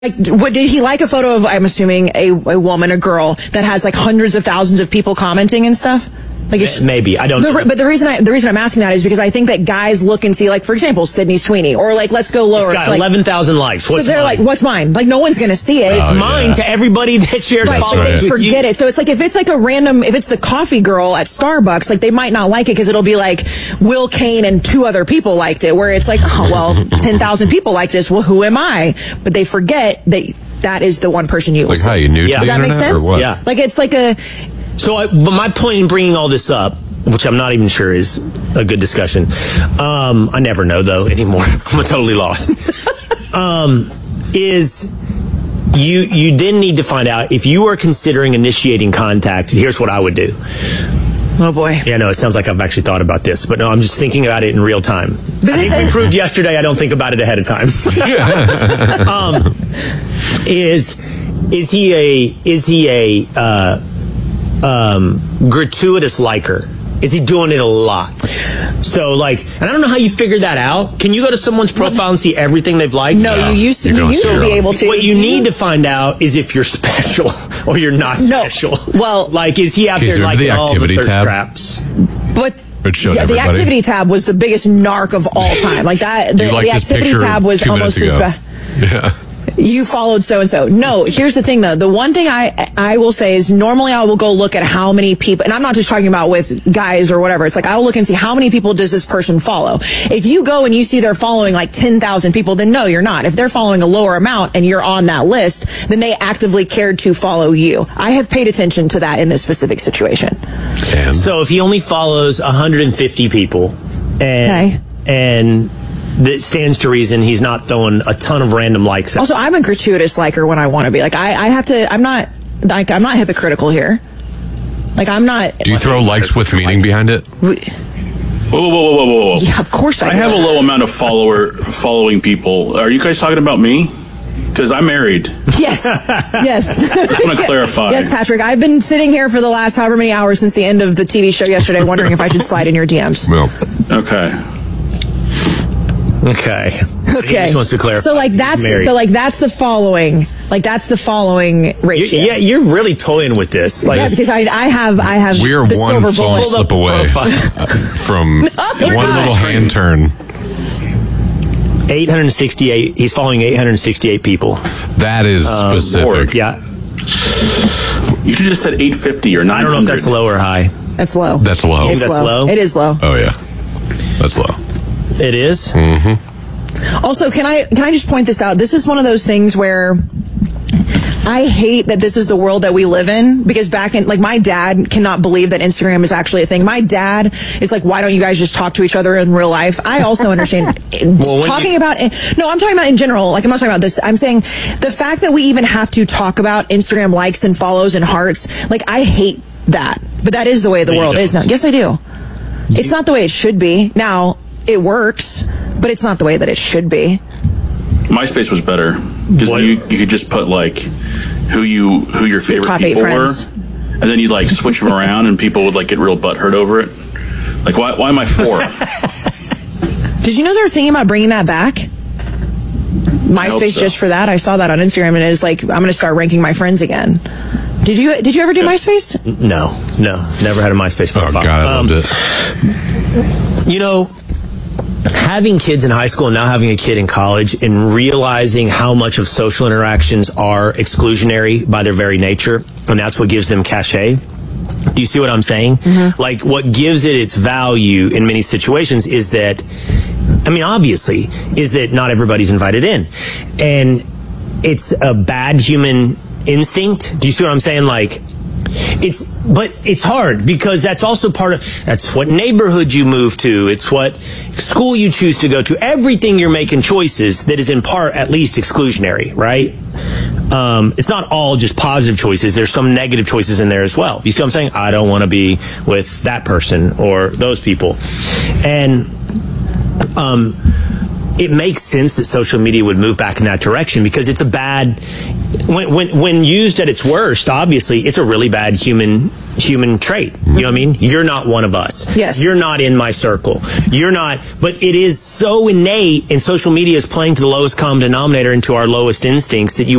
Like, what did he like a photo of? I'm assuming a woman, a girl that has like hundreds of thousands of people commenting and stuff. Like maybe I don't know. But the reason I'm asking that is because I think that guys look and see, like, for example, Sydney Sweeney, or like, let's go lower. It's got like, 11,000 likes. What's so they're mine? like, what's mine? Like, no one's going to see it. It's mine to everybody that shares followers. They forget it. So it's like, if it's like a random, if it's the coffee girl at Starbucks, like, they might not like it because it'll be like Will Kane and 2 other people liked it, where it's like, oh, well, 10,000 people like this. Well, who am I? But they forget that is the one person you like, how you new to the Does that make internet, sense? or what? Yeah. Like, it's like a... But my point in bringing all this up, which I'm not even sure is a good discussion. I never know, though, anymore. I'm totally lost. Is you then need to find out if you are considering initiating contact. Here's what I would do. Oh, boy. Yeah, no, it sounds like I've actually thought about this, but no, I'm just thinking about it in real time. I think we proved yesterday I don't think about it ahead of time. Is he a gratuitous liker? Is he doing it a lot? So, like, and I don't know how you figure that out. Can you go to someone's profile and see everything they've liked? No, you used to be able to. What you need to find out is if you're special or you're not special. Well, like, is he out there liking all the thirst traps? But the activity tab was the biggest narc of all time. Like that, the activity tab was almost as bad. Yeah. You followed so-and-so. No, here's the thing, though. The one thing I will say is normally I will go look at how many people, and I'm not just talking about with guys or whatever. It's like I'll look and see how many people does this person follow. If you go and you see they're following like 10,000 people, then no, you're not. If they're following a lower amount and you're on that list, then they actively cared to follow you. I have paid attention to that in this specific situation. So if he only follows 150 people and that stands to reason he's not throwing a ton of random likes. Also, I'm a gratuitous liker when I want to be. Like, I have to, I'm not hypocritical here. Like, I'm not. Do you throw likes with meaning behind it? Whoa. Yeah, of course I do. have a low amount of following people. Are you guys talking about me? Because I'm married. Yes. Yes. I just want to clarify. Yes, Patrick. I've been sitting here for the last however many hours since the end of the TV show yesterday wondering if I should slide in your DMs. Well. Okay. He just wants to clarify. So that's the following. Like, that's the following ratio. You're really toying with this. Like, yeah, because I have we're the one silver phone bullet. slip away from one little hand turn. 868. He's following 868 people. That is specific. Lord, yeah. You should just said 850 or 900. I don't know if that's low or high. That's low. That's low. It's That's low. It is low. Oh yeah, that's low. It is? Mm-hmm. Also, can I just point this out? This is one of those things where I hate that this is the world that we live in, because back in, like, my dad cannot believe that Instagram is actually a thing. My dad is like, why don't you guys just talk to each other in real life? I also understand I'm talking about in general. Like, I'm not talking about this. I'm saying the fact that we even have to talk about Instagram likes and follows and hearts. Like, I hate that, but that is the way the world is now. Yes, I do. It's not the way it should be. Now, it works, but it's not the way that it should be. MySpace was better because you could just put like who your favorite top people 8 friends. were, and then you'd like switch them around, and people would like get real butthurt over it. Like, why am I 4? Did you know they were thinking about bringing that back? MySpace just for that. I saw that on Instagram, and it was like, I'm going to start ranking my friends again. Did you ever do MySpace? No, never had a MySpace profile. Oh God, I loved it. You know, having kids in high school and now having a kid in college and realizing how much of social interactions are exclusionary by their very nature, and that's what gives them cachet. Do you see what I'm saying? Mm-hmm. Like, what gives it its value in many situations is that, obviously, is that not everybody's invited in. And it's a bad human instinct. Do you see what I'm saying? Like, but it's hard because that's also that's what neighborhood you move to. It's what school you choose to go to. Everything you're making choices that is in part at least exclusionary, right? It's not all just positive choices. There's some negative choices in there as well. You see what I'm saying? I don't want to be with that person or those people. And, it makes sense that social media would move back in that direction, because it's a bad, when used at its worst, obviously it's a really bad human trait. You know what I mean? You're not one of us. Yes. You're not in my circle. You're not, but it is so innate, and social media is playing to the lowest common denominator and to our lowest instincts, that you